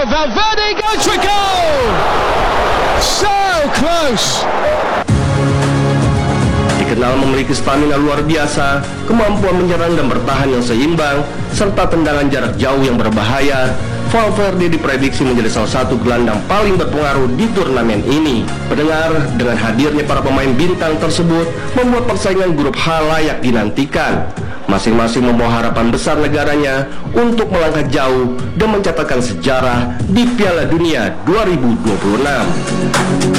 Valverde goes for goal. So close. Dikenal memiliki stamina luar biasa, kemampuan menyerang dan bertahan yang seimbang, serta tendangan jarak jauh yang berbahaya, Valverde diprediksi menjadi salah satu gelandang paling berpengaruh di turnamen ini. Pendengar, dengan hadirnya para pemain bintang tersebut membuat persaingan grup H layak dinantikan. Masing-masing membawa harapan besar negaranya untuk melangkah jauh dan mencatatkan sejarah di Piala Dunia 2026.